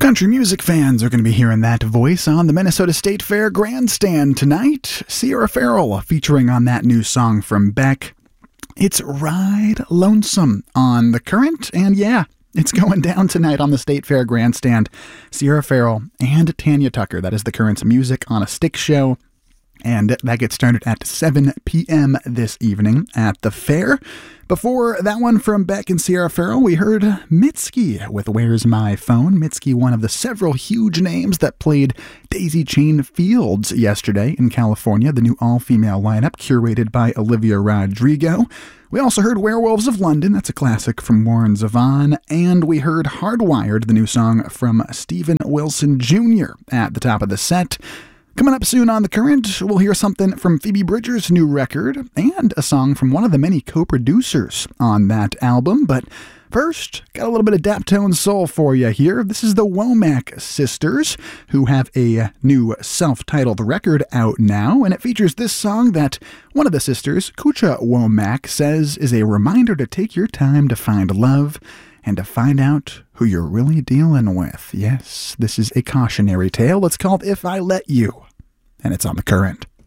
Country music fans are going to be hearing that voice on the Minnesota State Fair Grandstand tonight. Sierra Farrell featuring on that new song from Beck. It's Ride Lonesome on The Current, and yeah, it's going down tonight on the State Fair Grandstand. Sierra Farrell and Tanya Tucker, that is The Current's Music on a Stick show. And that gets started at 7 p.m. this evening at the fair. Before that one from Beck and Sierra Farrell, we heard Mitski with Where's My Phone? Mitski, one of the several huge names that played Daisy Chain Fields yesterday in California, the new all-female lineup curated by Olivia Rodrigo. We also heard Werewolves of London, that's a classic from Warren Zevon, and we heard Hardwired, the new song from Steven Wilson Jr. at the top of the set. Coming up soon on The Current, we'll hear something from Phoebe Bridgers' new record and a song from one of the many co-producers on that album. But first, got a little bit of Daptone Soul for you here. This is the Womack Sisters, who have a new self-titled record out now, and it features this song that one of the sisters, Kucha Womack, says is a reminder to take your time to find love and to find out who you're really dealing with. Yes, this is a cautionary tale. It's called If I Let You, and it's on The Current.